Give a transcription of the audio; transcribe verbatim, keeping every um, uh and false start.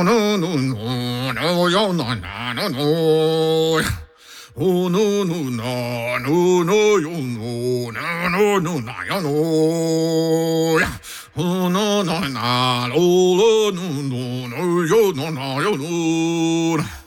no no no no yo no no no no. Oh no no no no no yo no no no no no yo no. Oh no no no no no no no yo no no yo no.